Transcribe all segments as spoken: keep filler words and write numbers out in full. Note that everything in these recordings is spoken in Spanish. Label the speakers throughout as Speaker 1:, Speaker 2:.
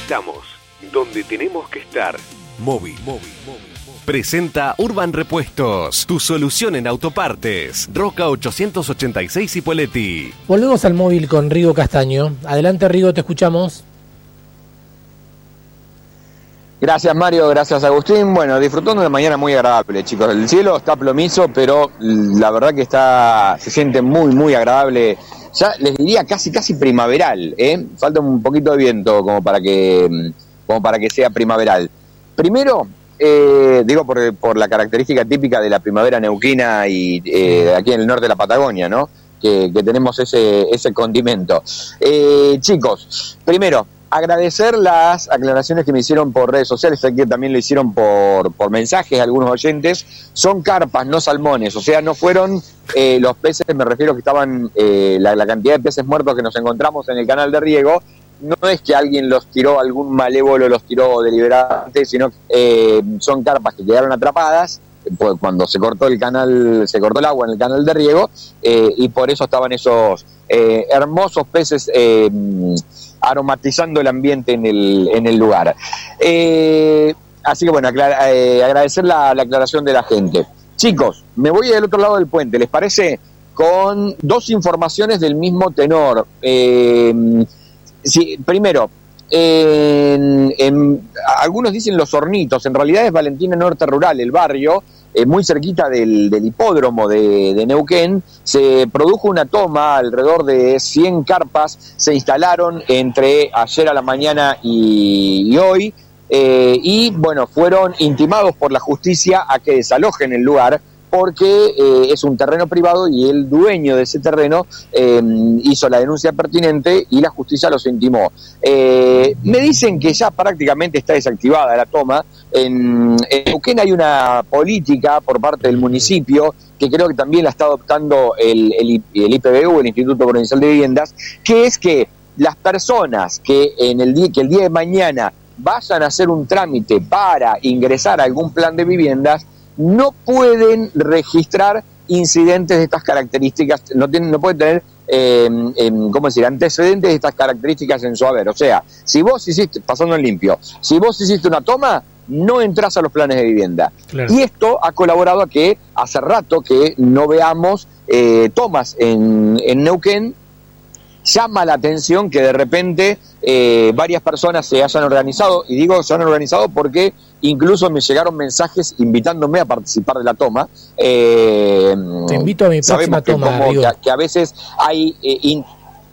Speaker 1: Estamos donde tenemos que estar. Móvil, móvil, móvil. Presenta Urban Repuestos, tu solución en autopartes. Roca ochocientos ochenta y seis Cipolletti.
Speaker 2: Volvemos al móvil con Rigo Castaño. Adelante, Rigo, te escuchamos.
Speaker 3: Gracias, Mario, gracias, Agustín. Bueno, disfrutando de una mañana muy agradable, chicos. El cielo está plomizo, pero la verdad que está, se siente muy, muy agradable. Ya les diría casi, casi primaveral, ¿eh? Falta un poquito de viento como para que, como para que sea primaveral. Primero, eh, digo por, por la característica típica de la primavera neuquina y eh, aquí en el norte de la Patagonia, ¿no? Que, que tenemos ese, ese condimento. Eh, chicos, primero, agradecer las aclaraciones que me hicieron por redes sociales, que también lo hicieron por, por mensajes algunos oyentes. Son carpas, no salmones, o sea, no fueron eh, los peces, me refiero que estaban, eh, la, la cantidad de peces muertos que nos encontramos en el canal de riego, no es que alguien los tiró, algún malévolo los tiró deliberadamente, sino que eh, son carpas que quedaron atrapadas pues, cuando se cortó el canal, se cortó el agua en el canal de riego, eh, y por eso estaban esos eh, hermosos peces eh, aromatizando el ambiente en el, en el lugar. Eh, así que bueno, aclara, eh, agradecer la, la aclaración de la gente. Chicos, me voy del otro lado del puente, ¿les parece? Con dos informaciones del mismo tenor. Eh, sí, primero, en, en, algunos dicen Los Hornitos, en realidad es Valentina Norte Rural, el barrio, eh, muy cerquita del, del hipódromo de, de Neuquén. Se produjo una toma, alrededor de cien carpas se instalaron entre ayer a la mañana y, y hoy, eh, y bueno, fueron intimados por la justicia a que desalojen el lugar, porque eh, es un terreno privado y el dueño de ese terreno eh, hizo la denuncia pertinente y la justicia los intimó. Eh, me dicen que ya prácticamente está desactivada la toma. En, en Neuquén hay una política por parte del municipio, que creo que también la está adoptando el, el, el I P B U, el Instituto Provincial de Viviendas, que es que las personas que, en el día, que el día de mañana vayan a hacer un trámite para ingresar a algún plan de viviendas, no pueden registrar incidentes de estas características, no tienen, no pueden tener, eh, eh, ¿cómo decir?, antecedentes de estas características en su haber. O sea, si vos hiciste, pasando en limpio, si vos hiciste una toma, no entras a los planes de vivienda. Claro. Y esto ha colaborado a que hace rato que no veamos eh, tomas en, en Neuquén. Llama la atención que de repente eh, varias personas se hayan organizado, y digo se han organizado porque incluso me llegaron mensajes invitándome a participar de la toma. Eh,
Speaker 2: Te invito a mi próxima
Speaker 3: que
Speaker 2: toma,
Speaker 3: como, que, que a veces hay... Eh, in,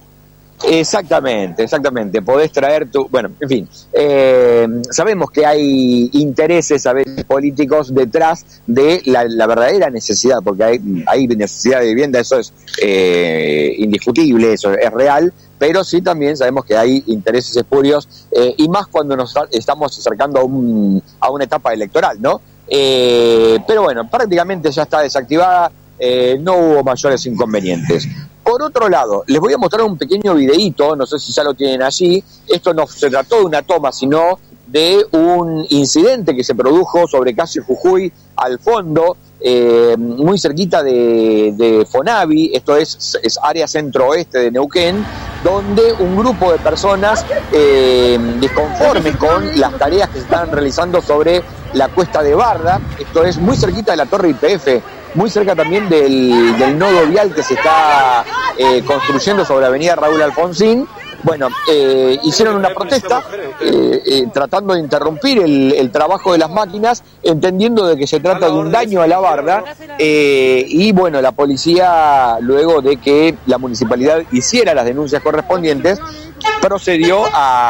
Speaker 3: Exactamente, exactamente. Podés traer tu... Bueno, en fin. Eh, sabemos que hay intereses a veces políticos detrás de la, la verdadera necesidad, porque hay, hay necesidad de vivienda, eso es eh, indiscutible, eso es real, pero sí también sabemos que hay intereses espurios, eh, y más cuando nos estamos acercando a, un, a una etapa electoral, ¿no? Eh, pero bueno, prácticamente ya está desactivada, eh, no hubo mayores inconvenientes. Por otro lado, les voy a mostrar un pequeño videíto, no sé si ya lo tienen allí. Esto no se trató de una toma, sino de un incidente que se produjo sobre calle Jujuy, al fondo, eh, muy cerquita de, de Fonavi, esto es, es área centro-oeste de Neuquén, donde un grupo de personas eh, disconformes con las tareas que se están realizando sobre la cuesta de Barda, esto es muy cerquita de la torre I P F, muy cerca también del, del nodo vial que se está eh, construyendo sobre la avenida Raúl Alfonsín. Bueno, eh, hicieron una protesta eh, eh, tratando de interrumpir el, el trabajo de las máquinas, entendiendo de que se trata de un daño a la barda, eh, y bueno, la policía, luego de que la municipalidad hiciera las denuncias correspondientes, procedió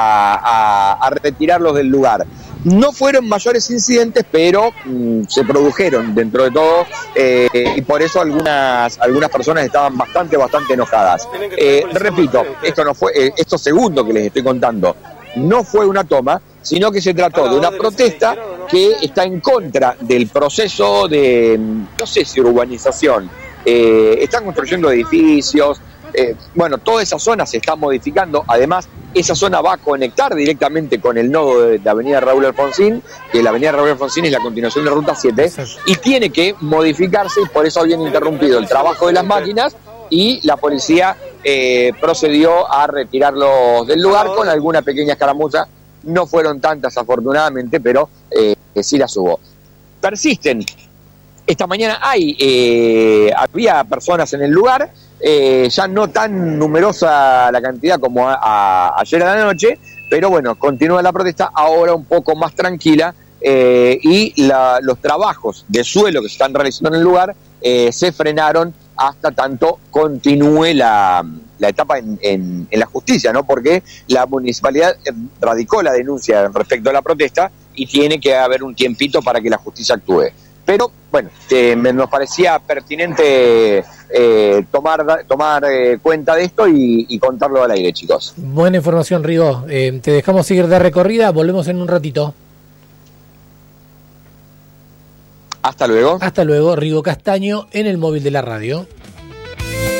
Speaker 3: a, a, a retirarlos del lugar. No fueron mayores incidentes, pero mmm, se produjeron dentro de todo, eh, y por eso algunas algunas personas estaban bastante, bastante enojadas. Eh, repito, esto no fue, eh, esto segundo que les estoy contando, no fue una toma, sino que se trató de una protesta que está en contra del proceso de, no sé si urbanización, eh, están construyendo edificios. Eh, bueno, toda esa zona se está modificando. Además, esa zona va a conectar directamente con el nodo de la avenida Raúl Alfonsín, que la avenida Raúl Alfonsín es la continuación de Ruta siete, y tiene que modificarse, y por eso habían interrumpido el trabajo de las máquinas, y la policía eh, procedió a retirarlos del lugar con alguna pequeña escaramuza. no fueron tantas afortunadamente, pero eh, sí las hubo. Persisten. Esta mañana hay, eh, había personas en el lugar, eh, ya no tan numerosa la cantidad como a, a, ayer a la noche, pero bueno, continúa la protesta ahora un poco más tranquila, eh, y la, los trabajos de suelo que se están realizando en el lugar eh, se frenaron hasta tanto continúe la, la etapa en, en, en la justicia, ¿no? Porque la municipalidad radicó la denuncia respecto a la protesta y tiene que haber un tiempito para que la justicia actúe. Pero, bueno, eh, me, nos parecía pertinente eh, tomar, tomar eh, cuenta de esto y, y contarlo al aire, chicos.
Speaker 2: Buena información, Rigo. Eh, te dejamos seguir de recorrida, volvemos en un ratito.
Speaker 3: Hasta luego.
Speaker 2: Hasta luego, Rigo Castaño en el móvil de la radio.